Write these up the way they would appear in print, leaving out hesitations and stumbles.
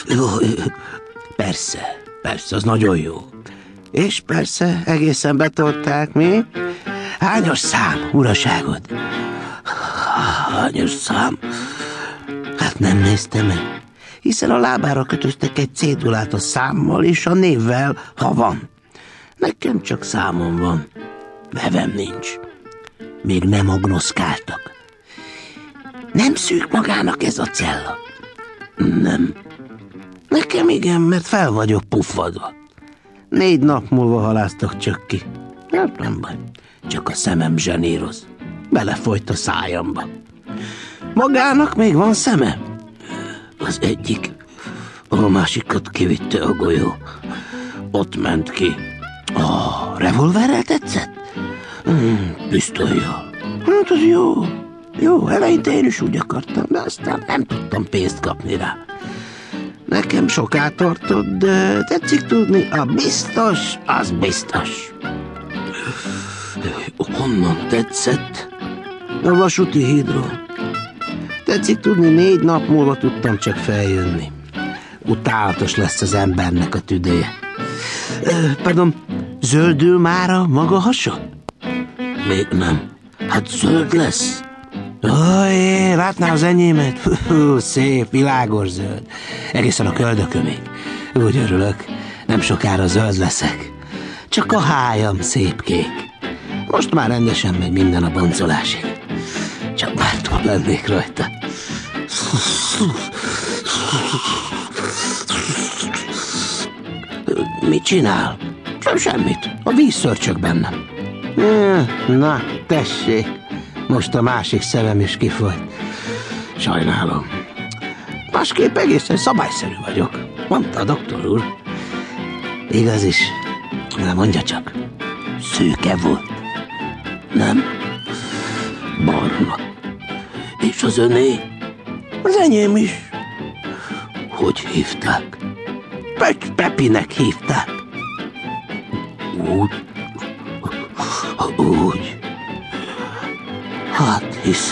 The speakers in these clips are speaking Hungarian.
Persze, az nagyon jó. És persze, egészen betolták, mi? Hányos szám, uraságod? Hányos szám? Hát nem nézte meg, hiszen a lábára kötöztek egy cédulát a számmal és a névvel, ha van. Nekem csak számom van, nevem nincs. Még nem agnoszkáltak. Nem szűk magának ez a cella? Nem. Nekem igen, mert fel vagyok puffadva. 4 nap múlva haláztak csak ki. Hát nem baj, csak a szemem zseníroz. Belefolyt a szájamba. Magának még van szeme? Az egyik. A másikat kivitte a golyó. Ott ment ki. Revolverrel tetszett? Pisztollyal. Hát az jó. Jó, eleinte én is úgy akartam, de aztán nem tudtam pénzt kapni rá. Nekem soká tartott, de tetszik tudni, a biztos, az biztos. Honnan tetszett? A vasúti hídról. Tetszik tudni, 4 nap múlva tudtam csak feljönni. Utálatos lesz az embernek a tüdeje. Pardon, zöldül már a maga hasa? Még nem. Hát zöld lesz. Látná az enyémet? Szép, világos zöld. Egészen a köldökömig. Úgy örülök, nem sokára zöld leszek. Csak a hájam szép kék. Most már rendesen megy minden a boncolásig. Csak már túl lennék rajta. Mit csinál? Semmit. A víz szörcsök bennem. Na, tessék. Most a másik szemem is kifolyt. Sajnálom. Másképp egészen szabályszerű vagyok, mondta a doktor úr. Igaz is. Na mondja csak. Szőke volt. Nem? Barna. És az öné? Az enyém is. Hogy hívták? Pepinek hívták. Úgy. Hát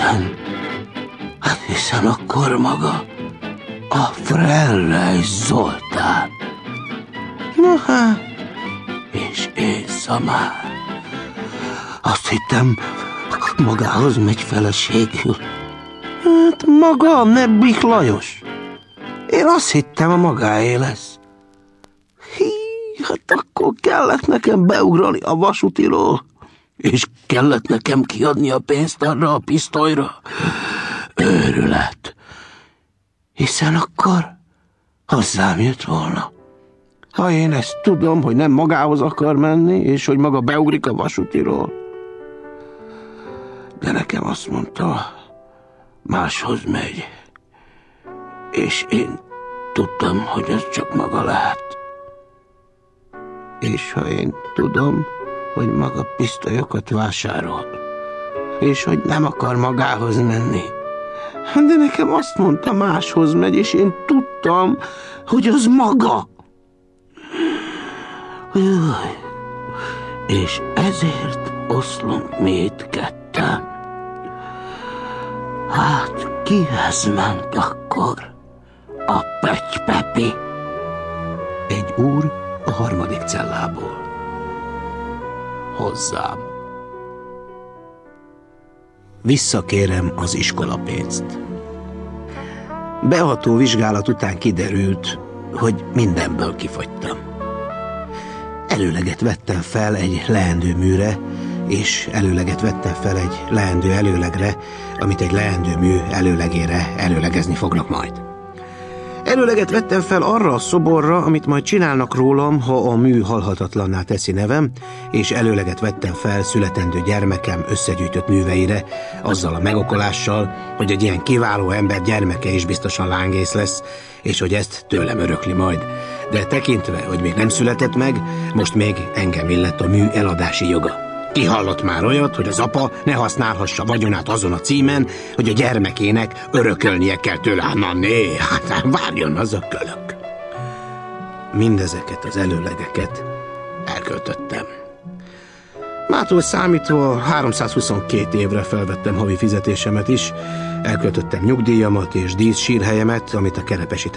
hiszen akkor maga a Frelrej Zoltán. Na hát, és én szamár. Azt hittem, magához megy feleségül. Hát maga, Nebbik Lajos. Én azt hittem, a magáé lesz. Hát akkor kellett nekem beugrani a vasútiról. És kellett nekem kiadni a pénzt arra a pisztolyra. Őrület. Hiszen akkor hozzám jött volna. Ha én ezt tudom, hogy nem magához akar menni, és hogy maga beugrik a vasútiról. De nekem azt mondta, máshoz megy. És én tudtam, hogy ez csak maga lehet. És ha én tudom, hogy maga pisztolyokat vásárol, és hogy nem akar magához menni. De nekem azt mondta, máshoz megy, és én tudtam, hogy az maga. Jaj, és ezért oszlunk mi itt ketten. Hát kihez ment akkor a Pepi? Egy úr a 3. cellából. Hozzám. Visszakérem az iskolapénzt. Beható vizsgálat után kiderült, hogy mindenből kifogytam. Előleget vettem fel egy leendő műre, és előleget vettem fel egy leendő előlegre, amit egy leendő mű előlegére előlegezni fognak majd. Előleget vettem fel arra a szoborra, amit majd csinálnak rólam, ha a mű halhatatlanná teszi nevem, és előleget vettem fel születendő gyermekem összegyűjtött műveire, azzal a megokolással, hogy egy ilyen kiváló ember gyermeke is biztosan lángész lesz, és hogy ezt tőlem örökli majd. De tekintve, hogy még nem született meg, most még engem illet a mű eladási joga. Ki hallott már olyat, hogy az apa ne használhassa vagyonát azon a címen, hogy a gyermekének örökölnie kell tőle? Na né, hát várjon az a kölök. Mindezeket az előlegeket elköltöttem. Mától számítva 322 évre felvettem havi fizetésemet is, elköltöttem nyugdíjamat és díszsírhelyemet, amit a Kerepesi